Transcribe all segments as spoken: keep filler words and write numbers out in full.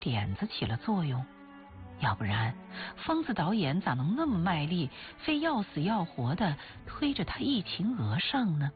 点子起了作用，要不然疯子导演咋能那么卖力，非要死要活的推着他一擎而上呢？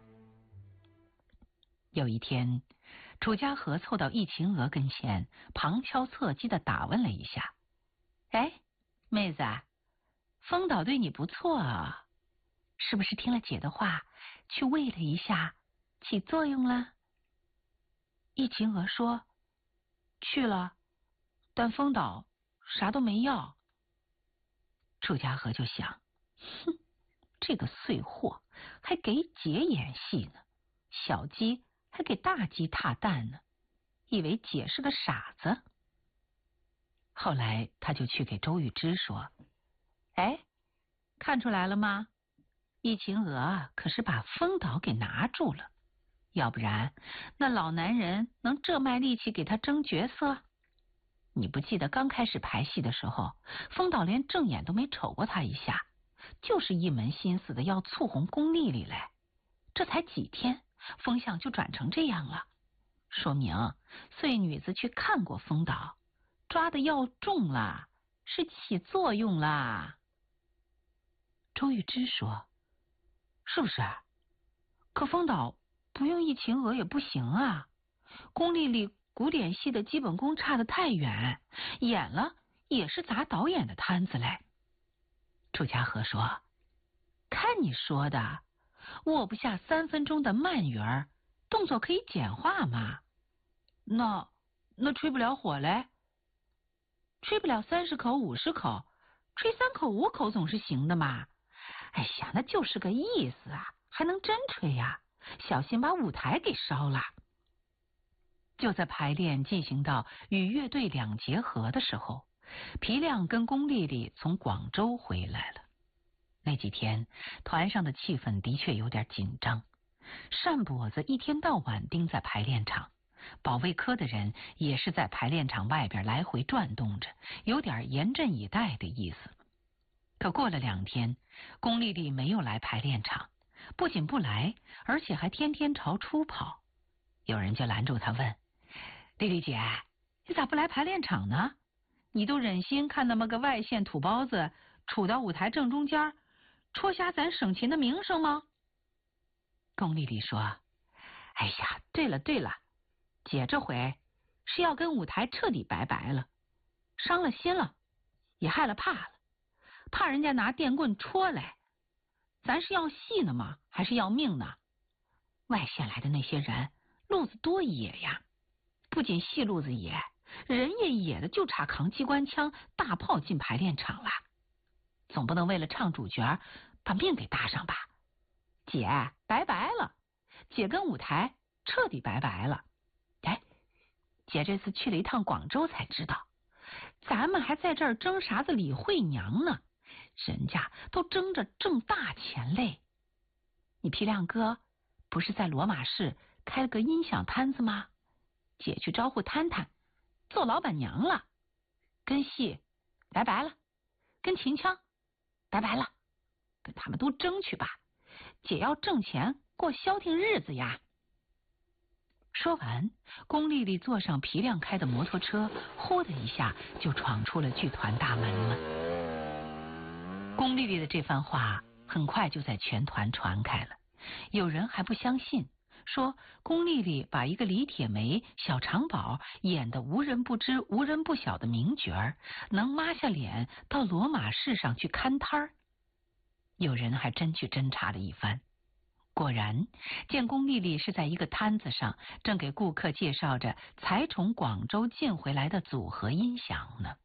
有一天，楚家河凑到一擎娥跟前，旁敲侧击地打问了一下：“哎，妹子，风导对你不错啊，是不是听了姐的话，去喂了一下，起作用了？”一擎娥说：“去了，但风导啥都没要。”楚家河就想：哼，这个碎货还给姐演戏呢，小鸡还给大鸡踏蛋呢，以为姐是个傻子。后来他就去给周玉芝说：“哎，看出来了吗？一擎娥可是把风导给拿住了，要不然那老男人能这卖力气给他争角色？你不记得刚开始排戏的时候，风导连正眼都没瞅过他一下，就是一门心思的要簇红宫丽丽来。这才几天，风向就转成这样了，说明碎女子去看过风导，抓的要重了，是起作用啦。”周玉芝说：“是不是？可风导不用一擎娥也不行啊，宫丽丽古典戏的基本功差得太远，演了也是砸导演的摊子嘞。”楚家河说：“看你说的，握不下三分钟的慢语儿，动作可以简化嘛。那那吹不了火嘞？吹不了三十口五十口，吹三口五口总是行的嘛。哎呀，那就是个意思啊，还能真吹呀？小心把舞台给烧了。”就在排练进行到与乐队两结合的时候，皮亮跟龚丽丽从广州回来了。那几天团上的气氛的确有点紧张，单跛子一天到晚盯在排练场，保卫科的人也是在排练场外边来回转动着，有点严阵以待的意思。可过了两天，龚丽丽没有来排练场，不仅不来，而且还天天朝出跑。有人就拦住她问：“丽丽姐，你咋不来排练场呢？你都忍心看那么个外线土包子杵到舞台正中间，戳瞎咱省琴的名声吗？”龚丽丽说：“哎呀，对了对了，姐这回是要跟舞台彻底拜拜了，伤了心了，也害了怕了，怕人家拿电棍戳来。咱是要戏呢吗？还是要命呢？外线来的那些人路子多野呀，不仅戏路子野，人也野的，就差扛机关枪大炮进排练场了。总不能为了唱主角把命给搭上吧？姐拜拜了，姐跟舞台彻底拜拜了。哎，姐这次去了一趟广州才知道，咱们还在这儿争啥子李慧娘呢，人家都争着挣大钱嘞。你皮亮哥不是在罗马市开了个音响摊子吗？姐去招呼摊摊，做老板娘了。跟戏拜拜了，跟秦腔拜拜了，跟他们都争去吧，姐要挣钱过消停日子呀。说完，龚丽丽坐上皮亮开的摩托车，呼的一下就闯出了剧团大门了。龚丽丽的这番话很快就在全团传开了，有人还不相信，说龚丽丽把一个李铁梅、小长宝演得无人不知无人不晓的名角儿，能抹下脸到罗马市上去看摊儿。有人还真去侦查了一番，果然见龚丽丽是在一个摊子上正给顾客介绍着才从广州进回来的组合音响呢。